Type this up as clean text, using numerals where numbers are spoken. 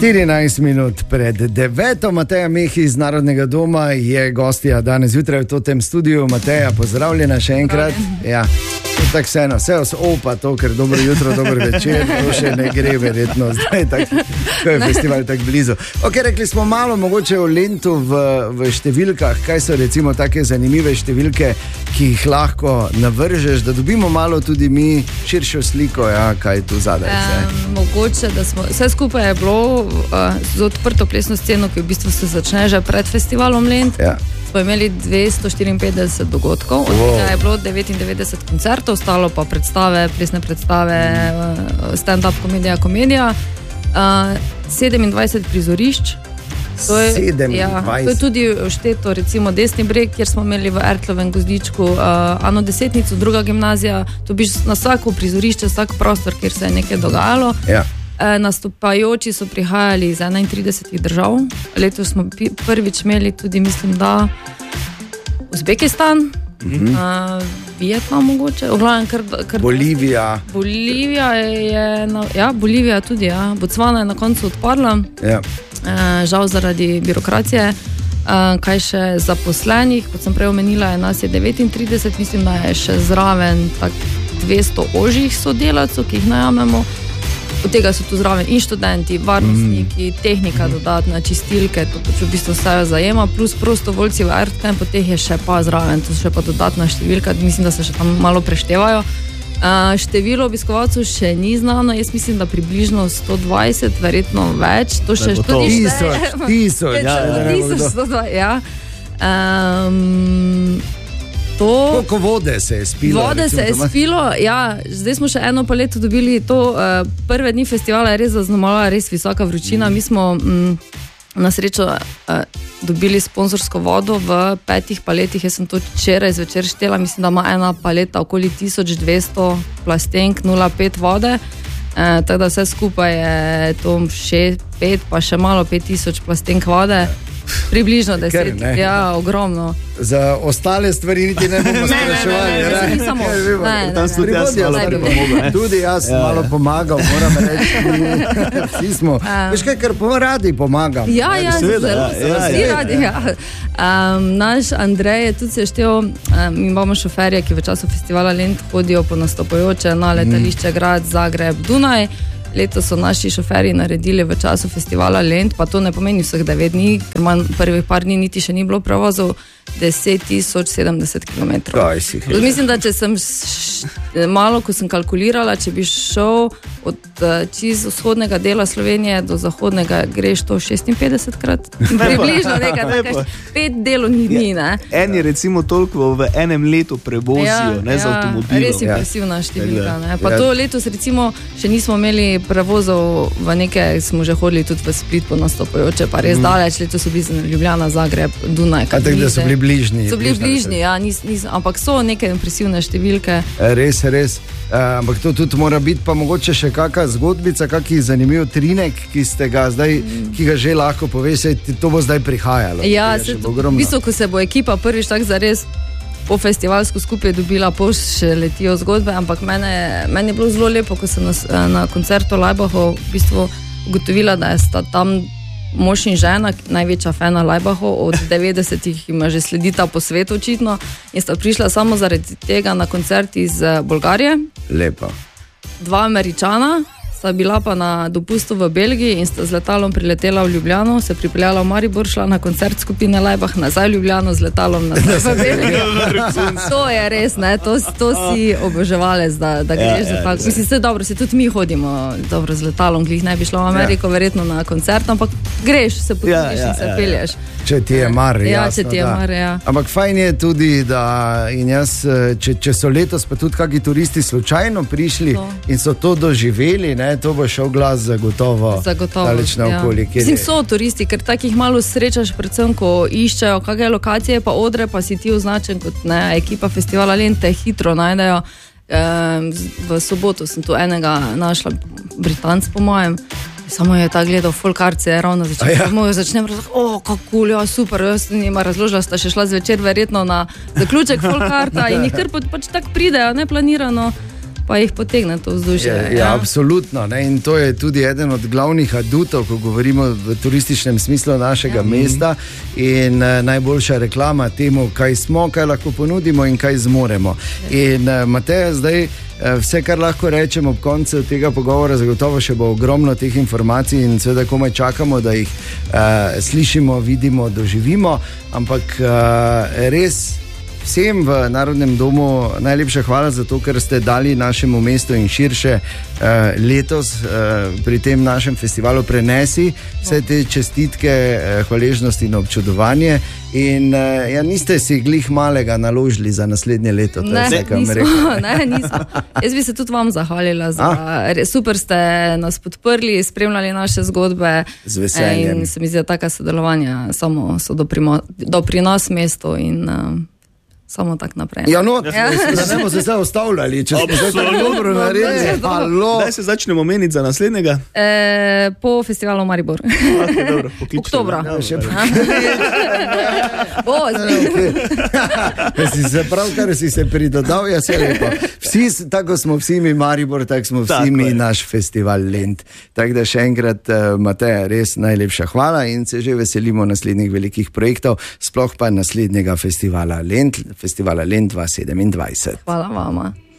14 minut pred 9. Mateja Mehi iz Narodnega doma je gostja danes zjutraj v tem studiu. Mateja, pozdravljena še enkrat. Ja. Tako vseeno, vse opa to, ker dobro jutro, dobro večer, to še ne gre verjetno zdaj, ko je festival tako blizu. Ok, rekli smo malo mogoče o Lentu v številkah, kaj so recimo take zanimive številke, ki jih lahko navržeš, da dobimo malo tudi mi širšo sliko, ja, kaj je tu zadaj. Mogoče, da smo, vse skupaj je bilo z odprto plesno sceno, ki v bistvu se začne že pred festivalom Lent. Ja. Smo imeli 254 dogodkov, od tega je bilo 99 koncertov, ostalo pa predstave, plesne predstave, stand-up komedija, 27 prizorišč. To je tudi všteto, recimo Desni breg, kjer smo imeli v Ertlovem gozdičku Ano Desetnico, druga gimnazija, to bi na vsako prizorišče, vsak prostor, kjer se je nekaj dogajalo. Ja. Nastopajoči so prihajali iz 31 držav. Letos smo prvič imeli tudi, mislim, da Uzbekistan, Vietnam mogoče, Bolivija. Bolivija je, Bolivija tudi, ja. Botswana je na koncu odpadla, ja. Žal zaradi birokracije. Kaj še zaposlenih, kot sem prej omenila, nas je 39, mislim, da je še zraven tak 200 ožjih sodelavcev, ki jih najamemo. Od tega so tu zraven in študenti, varnostniki, tehnika dodatna, čistilke, to v bistvu vse zajema, plus prostovoljci v Artcampu, teh je še pa zraven, to je še pa dodatna številka, mislim, da se še tam malo preštevajo. Število obiskovalcev še ni znano, jaz mislim, da približno 120, verjetno več, to še tudi ja. Koliko vode se je spilo? Vode se je spilo, ja. Zdaj smo še eno paleto dobili. Prve dni festivala je res zaznamovala res visoka vročina. Mi smo na srečo dobili sponzorsko vodo v 5 paletih. Jaz sem to včeraj zvečer štela. Mislim, da ima ena paleta okoli 1200 plastenk, 0,5 vode. Tako da vse skupaj je to 5, pa še malo 5000 plastenk vode. Približno 10, ja, ogromno. Za ostale stvari niti ne bomo spraševali. Tam so tudi jaz malo pripomogel. Tudi jaz malo pomagal, moram reči. Vsi smo. Veš kaj, ker radi pomagam. Ja, vsi radi, ja. Naš Andrej je tudi se štel, mi imamo šoferje, ki v času festivala Lent hodijo po nastopajoče na letališče Grad, Zagreb, Dunaj. Letos so naši šoferji naredili v času festivala Lent, pa to ne pomeni vseh 9 dni, ker prvih par dni niti še ni bilo prevozov, 10.070 km. Mislim, da če sem malo, ko sem kalkulirala, če bi šel od čiz vzhodnega dela Slovenije do zahodnega, greš to 56 krat. Približno nekaj, 5 delovnih dni, ne? Eni recimo toliko v enem letu prevozijo, z avtomobilom. Res impresivna številka, ne? Pa to letos recimo še nismo imeli prevozov v nekaj, smo že hodili tudi v Split po nastopajoče, pa res daleč, letos so bili Ljubljana, Zagreb, Dunaj. Tako da so bili bližnji. So bili bližnji, ja, ampak so neke impresivne številke. Res. Ampak to tudi mora biti pa mogoče še kakšna zgodbica, kakšen zanimiv trinek, ki ga že lahko poveš, to bo zdaj prihajalo. Ja, v bistvu, ko se bo ekipa prvič tak zares po festivalsko skupaj dobila, še letijo zgodbe, ampak meni je bilo zelo lepo, ko sem na koncertu Laibachov v bistvu ugotovila, da sta tam mož in žena, največja fana Laibachov, od 90-ih ima že sledita po svetu očitno in sta prišla samo zaradi tega na koncert iz Bolgarije. Lepa. 2 Američana sta bila pa na dopustu v Belgiji in sta z letalom priletela v Ljubljano, se pripeljala v Maribor, šla na koncert skupine Laibach, nazaj v Ljubljano z letalom nazaj v Belgijo. To je res, ne, to si oboževalec, da greš za tako. Mislim, se dobro, se tudi mi hodimo dobro z letalom, glih ne bi šla v Ameriko verjetno na koncert, ampak greš, se potrebiš in se pelješ. Če ti je mar, jasno. Ja, če ti je mar, ja. Ampak fajn je tudi, da in jaz, če so letos pa tudi kakšni turisti slučajno prišli in so to doživeli, ne, to bo šel glas zagotovo daleč naokoli. Ja. Mislim, so turisti, ker takih malo srečaš, predvsem, ko iščejo kakšne lokacije, pa odre, pa si ti označen kot ekipa festivala Lent, te hitro najdejo. V soboto sem tu enega našla, Britanc po mojem, samo je ta gledal folkarce, ravno začnem razložiti, kako ja, super, jaz njima razložila, sta še šla zvečer verjetno na zaključek folkarta in jih kar pač tak pridejo, neplanirano. pa jih potegne to vzdušje. Ja, absolutno. Ne? In to je tudi eden od glavnih adutov, ko govorimo v turističnem smislu našega mesta in najboljša reklama temu, kaj smo, kaj lahko ponudimo in kaj zmoremo. In Mateja, zdaj vse, kar lahko rečemo ob koncu tega pogovora, zagotovo še bo ogromno teh informacij in seveda komaj čakamo, da jih slišimo, vidimo, doživimo, ampak res vsem v Narodnem domu najlepša hvala za to, ker ste dali našemu mestu in širše letos pri tem našem festivalu prenesi vse te čestitke, hvaležnost in občudovanje. In niste si glih malega naložili za naslednje leto. Nismo. Jaz bi se tudi vam zahvalila. Super ste nas podprli, spremljali naše zgodbe. Z veseljem. In se mi zdi, da taka sodelovanja samo so doprinos mestu in samo tako naprej. Ja, no, da ne bomo se vse ostavljali, če smo se tako dobro naredili. Daj se začnemo meniti za naslednjega. Po festivalu Maribor. Oktobra. Se pravkar si se pridodal, ja se lepo. Vsi, tako smo vsi mi Maribor, tako smo vsi mi naš festival Lent. Tako da še enkrat, Mateja, res najlepša hvala in se že veselimo naslednjih velikih projektov, sploh pa naslednjega festivala Lent 2027. Hvala vama.